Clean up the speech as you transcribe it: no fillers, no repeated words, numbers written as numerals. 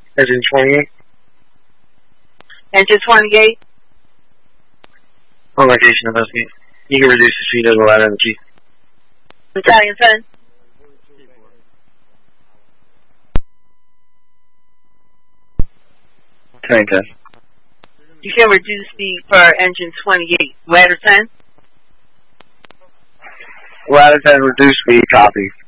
Engine 28. Engine 28. On location of Westgate. You can reduce the speed of the ladder and the key. Battalion 10. Train 10. You can reduce speed for engine 28. Ladder 10. Ladder 10, reduce speed, copy.